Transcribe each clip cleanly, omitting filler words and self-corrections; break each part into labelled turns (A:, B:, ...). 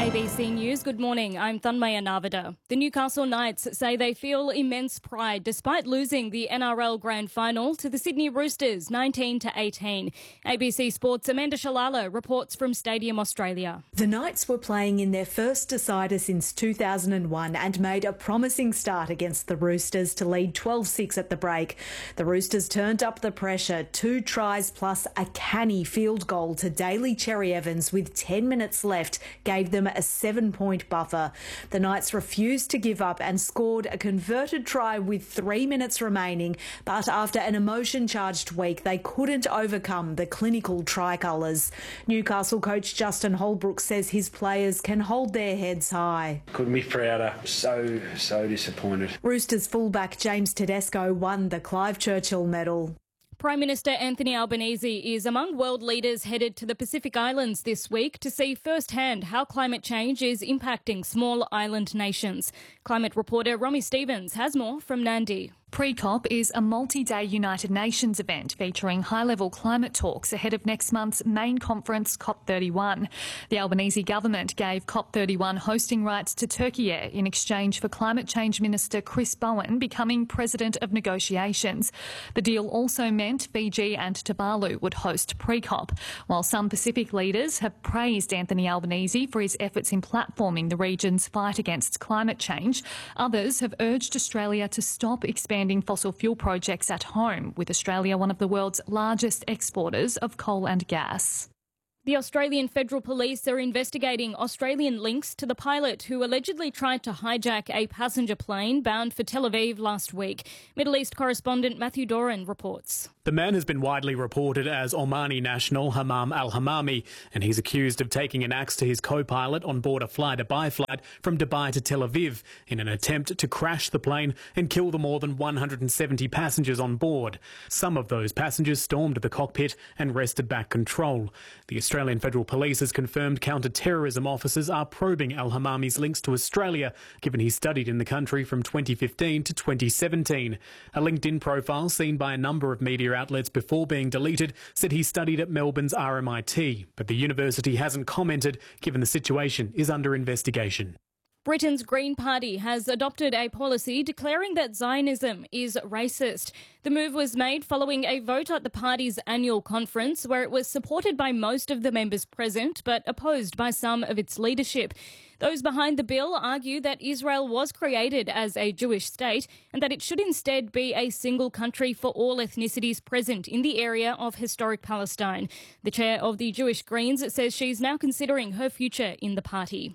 A: ABC News, good morning. I'm Thanmaya Navada. The Newcastle Knights say they feel immense pride despite losing the NRL Grand Final to the Sydney Roosters 19-18. ABC Sports' Amanda Shalala reports from Stadium Australia.
B: The Knights were playing in their first decider since 2001 and made a promising start against the Roosters to lead 12-6 at the break. The Roosters turned up the pressure, 2 tries plus a canny field goal to Daly Cherry Evans with 10 minutes left gave them a 7-point buffer. The Knights refused to give up and scored a converted try with 3 minutes remaining, but after an emotion-charged week, they couldn't overcome the clinical tricolours. Newcastle coach Justin Holbrook says his players can hold their heads high.
C: Couldn't be prouder. So disappointed.
B: Roosters fullback James Tedesco won the Clive Churchill medal.
A: Prime Minister Anthony Albanese is among world leaders headed to the Pacific Islands this week to see firsthand how climate change is impacting small island nations. Climate reporter Romy Stevens has more from Nandi.
D: Pre-COP is a multi-day United Nations event featuring high-level climate talks ahead of next month's main conference, COP31. The Albanese government gave COP31 hosting rights to Turkey Air in exchange for Climate Change Minister Chris Bowen becoming president of negotiations. The deal also meant Fiji and Tuvalu would host pre-COP, while some Pacific leaders have praised Anthony Albanese for his efforts in platforming the region's fight against climate change. Others have urged Australia to stop expanding fossil fuel projects at home, with Australia one of the world's largest exporters of coal and gas.
A: The Australian Federal Police are investigating Australian links to the pilot who allegedly tried to hijack a passenger plane bound for Tel Aviv last week. Middle East correspondent Matthew Doran reports.
E: The man has been widely reported as Omani national Hammam al-Hammami, and he's accused of taking an axe to his co-pilot on board a fly-to-Dubai flight from Dubai to Tel Aviv in an attempt to crash the plane and kill the more than 170 passengers on board. Some of those passengers stormed the cockpit and wrested back control. The Australian Federal Police has confirmed counter-terrorism officers are probing al-Hammami's links to Australia, given he studied in the country from 2015 to 2017. A LinkedIn profile seen by a number of media outlets before being deleted said he studied at Melbourne's RMIT, but the university hasn't commented, given the situation is under investigation.
A: Britain's Green Party has adopted a policy declaring that Zionism is racist. The move was made following a vote at the party's annual conference where it was supported by most of the members present but opposed by some of its leadership. Those behind the bill argue that Israel was created as a Jewish state and that it should instead be a single country for all ethnicities present in the area of historic Palestine. The chair of the Jewish Greens says she's now considering her future in the party.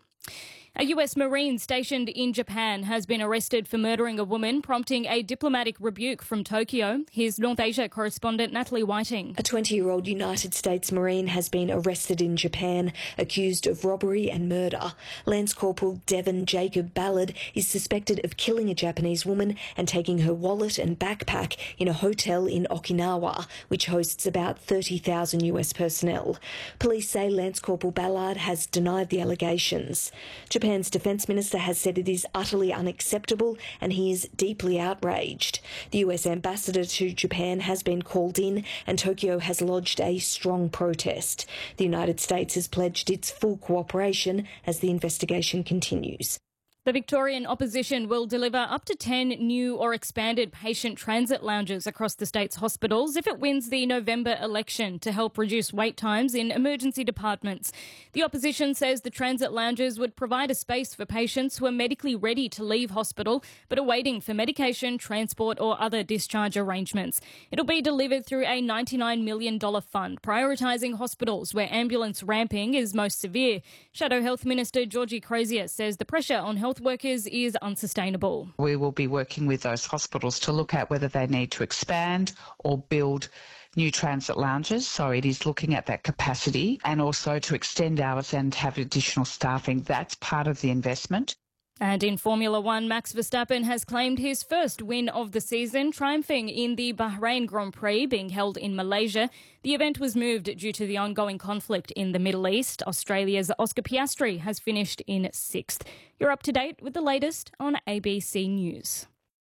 A: A US Marine stationed in Japan has been arrested for murdering a woman, prompting a diplomatic rebuke from Tokyo. Here's North Asia correspondent Natalie Whiting.
F: A 20-year-old United States Marine has been arrested in Japan, accused of robbery and murder. Lance Corporal Devon Jacob Ballard is suspected of killing a Japanese woman and taking her wallet and backpack in a hotel in Okinawa, which hosts about 30,000 US personnel. Police say Lance Corporal Ballard has denied the allegations. Japan's defence minister has said it is utterly unacceptable and he is deeply outraged. The US ambassador to Japan has been called in and Tokyo has lodged a strong protest. The United States has pledged its full cooperation as the investigation continues.
A: The Victorian opposition will deliver up to 10 new or expanded patient transit lounges across the state's hospitals if it wins the November election to help reduce wait times in emergency departments. The opposition says the transit lounges would provide a space for patients who are medically ready to leave hospital but are waiting for medication, transport or other discharge arrangements. It'll be delivered through a $99 million fund, prioritising hospitals where ambulance ramping is most severe. Shadow Health Minister Georgie Crozier says the pressure on health workers is unsustainable.
G: We will be working with those hospitals to look at whether they need to expand or build new transit lounges. So it is looking at that capacity and also to extend hours and have additional staffing. That's part of the investment.
A: And in Formula One, Max Verstappen has claimed his first win of the season, triumphing in the Bahrain Grand Prix being held in Malaysia. The event was moved due to the ongoing conflict in the Middle East. Australia's Oscar Piastri has finished in 6th. You're up to date with the latest on ABC News.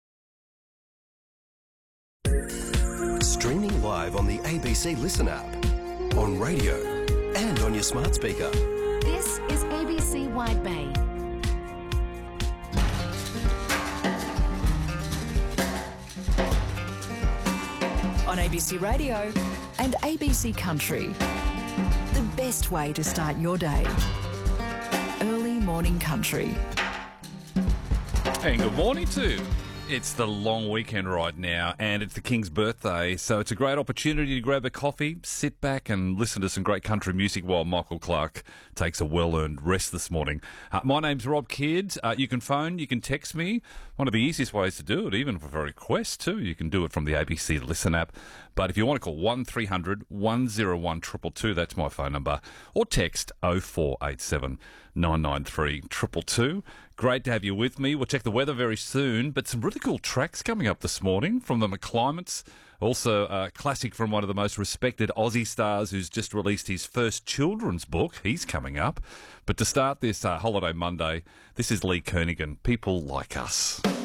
H: Streaming live on the ABC Listen app, on radio and on your smart speaker.
I: This is ABC Wide ABC Radio and ABC Country. The best way to start your day. Early morning country.
J: And good morning to. It's the long weekend right now, and it's the King's birthday, so it's a great opportunity to grab a coffee, sit back and listen to some great country music while Michael Clark takes a well-earned rest this morning. My name's Rob Kidd. You can phone, you can text me. One of the easiest ways to do it, even for a request too, you can do it from the ABC Listen app. But if you want to call 1300 101 222, that's my phone number, or text 0487 993 222. Great to have you with me. We'll check the weather very soon, but some really cool tracks coming up this morning from the McClimates. Also a classic from one of the most respected Aussie stars who's just released his first children's book. He's coming up. But to start this Holiday Monday, this is Lee Kernaghan, People Like Us.